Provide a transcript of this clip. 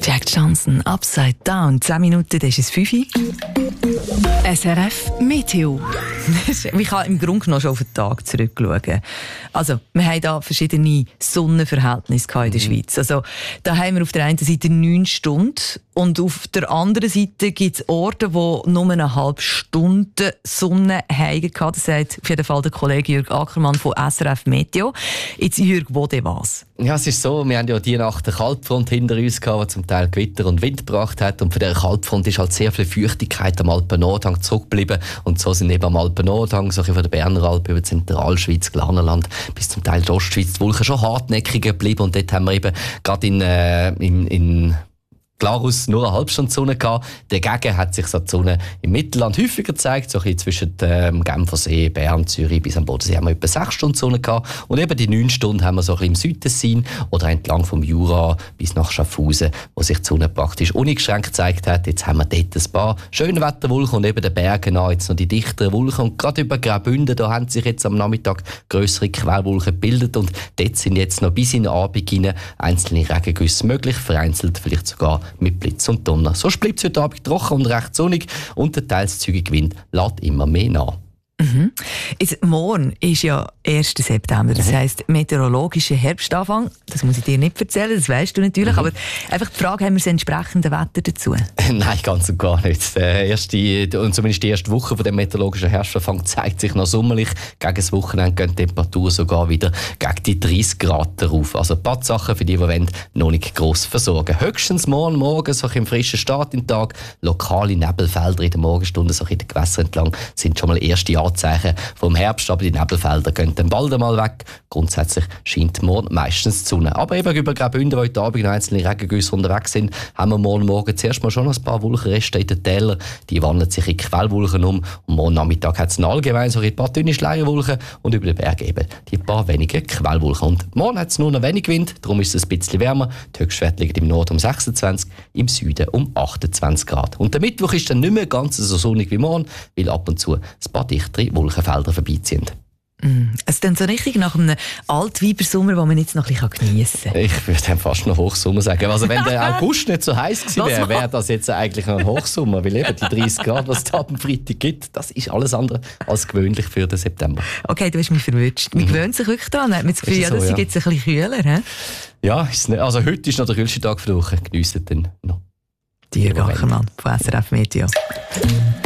Jack Johnson, Upside Down. 10 Minuten, das ist es 5 Uhr. SRF Meteo. Man kann im Grunde genommen schon auf den Tag zurückschauen. Also, wir haben da verschiedene Sonnenverhältnisse in der Schweiz. Also, da haben wir auf der einen Seite 9 Stunden und auf der anderen Seite gibt es Orte, wo nur eine halbe Stunde Sonne haben. Das sagt auf jeden Fall der Kollege Jürg Ackermann von SRF Meteo. Jetzt, Jürg, wo denn was? Ja, es ist so, wir haben ja die Nacht eine Kaltfront hinter uns gehabt, die zum Teil Gewitter und Wind gebracht hat. Und von dieser Kaltfront ist halt sehr viel Feuchtigkeit am Alpen-Nordhang zurückgeblieben. Und so sind eben am Alpen-Nordhang, so von der Berner Alp über die Zentralschweiz, Glarnerland bis zum Teil die Ostschweiz, die Wolken schon hartnäckig geblieben. Und dort haben wir eben gerade in Glarus nur eine halbe Stunde Sonne gehabt. Dagegen hat sich so die Sonne im Mittelland häufiger gezeigt, so ein bisschen zwischen Genfersee, Bern, Zürich bis am Bodensee haben wir etwa 6 Stunden Sonne gehabt. Und eben die 9 Stunden haben wir so ein bisschen im Südtessin oder entlang vom Jura bis nach Schaffhausen, wo sich die Sonne praktisch uneingeschränkt gezeigt hat. Jetzt haben wir dort ein paar schöne Wetterwolken und eben den Bergen an jetzt noch die dichteren Wolken. Und gerade über Graubünden, da haben sich jetzt am Nachmittag grössere Quellwolken gebildet und dort sind jetzt noch bis in den Abend hinein einzelne Regengüsse möglich, vereinzelt vielleicht sogar mit Blitz und Donner. So bleibt es heute Abend trocken und recht sonnig und der teils zügige Wind lässt immer mehr nach. Jetzt, morgen ist ja 1. September, das heisst meteorologischer Herbstanfang. Das muss ich dir nicht erzählen, das weißt du natürlich, aber einfach die Frage, haben wir das entsprechende Wetter dazu? Nein, ganz und gar nicht. Zumindest die erste Woche von dem meteorologischen Herbstanfang zeigt sich noch sommerlich. Gegen das Wochenende gehen die Temperaturen sogar wieder gegen die 30 Grad rauf. Also ein paar Sachen für die wollen, noch nicht gross versorgen. Höchstens morgen so im frischen Start in den Tag, lokale Nebelfelder in der Morgenstunde, so in den Gewässern entlang, sind schon mal erste Anzeichen vom Herbst, aber die Nebelfelder gehen dann bald einmal weg. Grundsätzlich scheint morgen meistens die Sonne. Aber eben über Graubünden, wo heute Abend noch einzelne Regengüsse unterwegs sind, haben wir morgen zuerst mal schon ein paar Wolkenreste in den Tälern. Die wandeln sich in Quellwolken um. Und morgen Nachmittag hat es allgemein so ein paar dünne Schleierwolken und über den Berg eben die paar wenige Quellwolken. Und morgen hat es nur noch wenig Wind, darum ist es ein bisschen wärmer. Die Höchstwerte liegen im Norden um 26, im Süden um 28 Grad. Und der Mittwoch ist dann nicht mehr ganz so sonnig wie morgen, weil ab und zu ein paar dichtere Wolkenfelder vorbeiziehen. Es ist dann so richtig nach einem Altweibersommer, den man jetzt noch ein bisschen geniessen kann. Ich würde dann fast noch Hochsommer sagen. Also wenn der August nicht so heiß gewesen wäre, wäre das jetzt eigentlich noch ein Hochsommer. Weil eben die 30 Grad, was es da am Freitag gibt, das ist alles andere als gewöhnlich für den September. Okay, du hast mich verwünscht. Man gewöhnt sich wirklich daran. Hat man das Gefühl, das ist jetzt ein bisschen kühler. He? Ja, ist nicht, also heute ist noch der kühlste Tag der Woche. Geniessen dann noch. Jürg Ackermann von SRF Meteo.